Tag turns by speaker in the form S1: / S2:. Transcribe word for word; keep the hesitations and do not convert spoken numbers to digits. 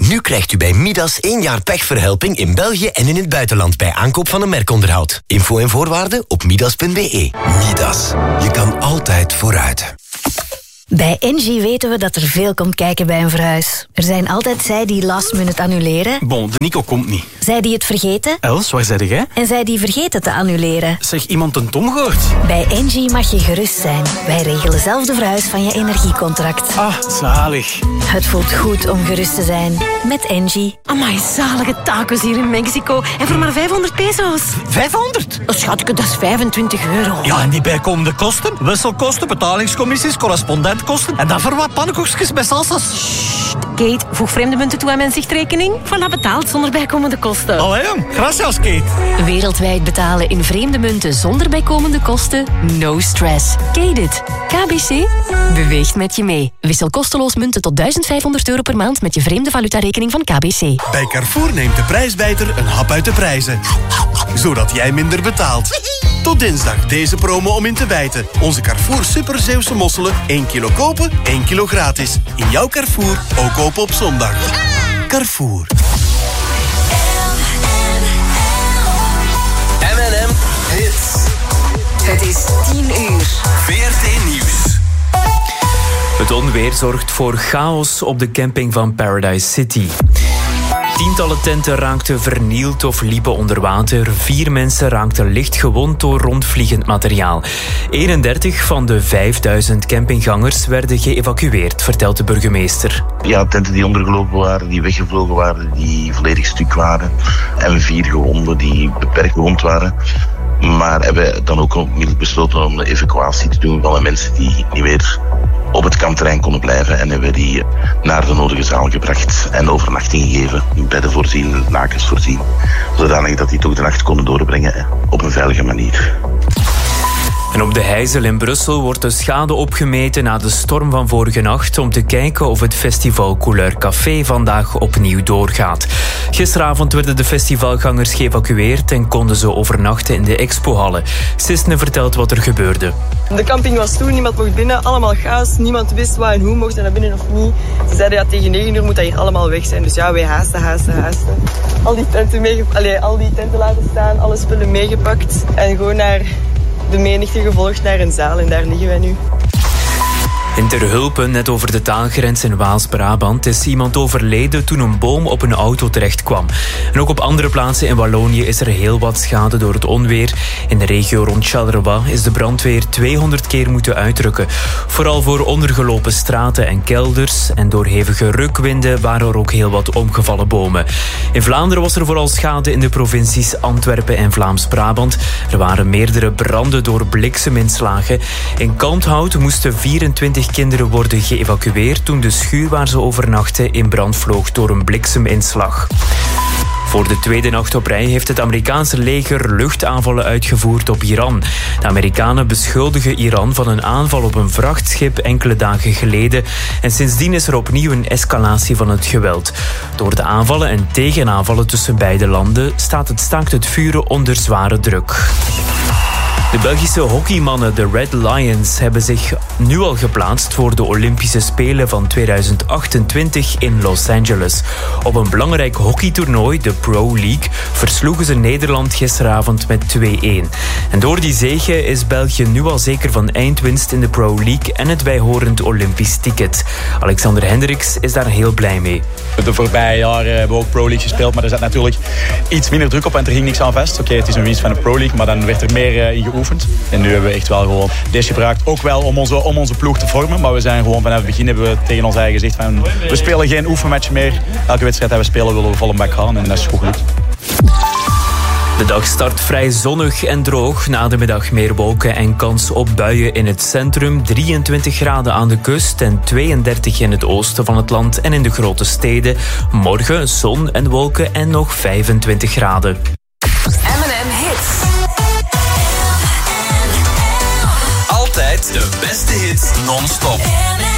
S1: Nu krijgt u bij Midas één jaar pechverhelping in België en in het buitenland bij aankoop van een merkonderhoud. Info en voorwaarden op midas punt b e.
S2: Midas. Je kan altijd vooruit.
S3: Bij Engie weten we dat er veel komt kijken bij een verhuis. Er zijn altijd zij die last minute annuleren.
S4: Bon, de Nico komt niet.
S3: Zij die het vergeten.
S4: Els, waar zei jij?
S3: En zij die vergeten te annuleren.
S4: Zeg, iemand een Tom gehoord?
S3: Bij Engie mag je gerust zijn. Wij regelen zelf de verhuis van je energiecontract.
S4: Ah, zalig.
S3: Het voelt goed om gerust te zijn. Met Engie.
S5: Amai, zalige tacos hier in Mexico. En voor maar vijfhonderd peso's.
S6: vijfhonderd?
S5: Oh, schatje, dat is vijfentwintig euro.
S6: Ja, en die bijkomende kosten? Wisselkosten, betalingscommissies, correspondentkosten. En dan voor wat pannenkoekjes met salsa's.
S5: Sst, Kate, voeg vreemde munten toe aan mijn zichtrekening. Voilà, betaald zonder bijkomende kosten.
S6: Allee, jong. Gracias, Kate.
S7: Wereldwijd betalen in vreemde munten zonder bijkomende kosten? No stress. Kate it. K B C beweegt met je mee. Wissel kosteloos munten tot duizend vijfhonderd euro per maand met je vreemde valutarekening van K B C.
S8: Bij Carrefour neemt de prijsbijter een hap uit de prijzen. Zodat jij minder betaalt. Tot dinsdag deze promo om in te bijten. Onze Carrefour Super Zeeuwse mosselen. één kilo kopen, één kilo gratis. In jouw Carrefour, ook open op zondag. Carrefour.
S2: M en M Hits.
S7: Het is tien uur.
S2: V R T Nieuws.
S9: Het onweer zorgt voor chaos op de camping van Paradise City. Tientallen tenten raakten vernield of liepen onder water. Vier mensen raakten licht gewond door rondvliegend materiaal. eenendertig van de vijfduizend campinggangers werden geëvacueerd, vertelt de burgemeester.
S10: Ja, tenten die ondergelopen waren, die weggevlogen waren, die volledig stuk waren. En vier gewonden die beperkt gewond waren. Maar hebben dan ook onmiddellijk besloten om de evacuatie te doen van de mensen die niet meer op het kampterrein konden blijven. En hebben die naar de nodige zaal gebracht en overnachting gegeven. Bedden voorzien, lakens voorzien. Zodanig dat die toch de nacht konden doorbrengen op een veilige manier.
S9: En op de Heijzel in Brussel wordt de schade opgemeten na de storm van vorige nacht om te kijken of het festival Couleur Café vandaag opnieuw doorgaat. Gisteravond werden de festivalgangers geëvacueerd en konden ze overnachten in de expohallen. Sisne vertelt wat er gebeurde.
S11: De camping was toe, niemand mocht binnen, allemaal chaos. Niemand wist wat en hoe mocht er naar binnen of niet. Ze zeiden ja, tegen negen uur moet dat hier allemaal weg zijn. Dus ja, wij haasten, haasten, haasten. Al die tenten, meege... Allee, al die tenten laten staan, alle spullen meegepakt. En gewoon naar de menigte gevolgd naar een zaal en daar liggen wij nu.
S9: In Terhulpen, net over de taalgrens in Waals-Brabant, is iemand overleden toen een boom op een auto terecht kwam. En ook op andere plaatsen in Wallonië is er heel wat schade door het onweer. In de regio rond Charleroi is de brandweer tweehonderd keer moeten uitrukken. Vooral voor ondergelopen straten en kelders. En door hevige rukwinden waren er ook heel wat omgevallen bomen. In Vlaanderen was er vooral schade in de provincies Antwerpen en Vlaams-Brabant. Er waren meerdere branden door blikseminslagen. In Kalmthout moesten vierentwintig kinderen worden geëvacueerd toen de schuur waar ze overnachten in brand vloog door een blikseminslag. Voor de tweede nacht op rij heeft het Amerikaanse leger luchtaanvallen uitgevoerd op Iran. De Amerikanen beschuldigen Iran van een aanval op een vrachtschip enkele dagen geleden. En sindsdien is er opnieuw een escalatie van het geweld. Door de aanvallen en tegenaanvallen tussen beide landen staat het staakt het vuren onder zware druk. De Belgische hockeymannen, de Red Lions, hebben zich nu al geplaatst voor de Olympische Spelen van tweeduizend achtentwintig in Los Angeles. Op een belangrijk hockeytoernooi, de Pro League, versloegen ze Nederland gisteravond met twee-een. En door die zege is België nu al zeker van eindwinst in de Pro League en het bijhorend Olympisch ticket. Alexander Hendricks is daar heel blij mee.
S12: De voorbije jaren hebben we ook Pro League gespeeld, maar er zat natuurlijk iets minder druk op en er ging niks aan vast. Oké, okay, het is een winst van de Pro League, maar dan werd er meer uh, in geoefend. En nu hebben we echt wel gewoon deze gebruikt. Ook wel om onze, om onze ploeg te vormen, maar we zijn gewoon vanaf het begin hebben we tegen ons eigen gezegd van we spelen geen oefenmatch meer. Elke wedstrijd die we spelen willen we vol een bak gaan en dat is goed gelukt.
S9: De dag start vrij zonnig en droog. Na de middag meer wolken en kans op buien in het centrum. drieëntwintig graden aan de kust en tweeëndertig in het oosten van het land en in de grote steden. Morgen zon en wolken en nog vijfentwintig graden.
S7: M en M Hits.
S2: Altijd de beste hits non-stop.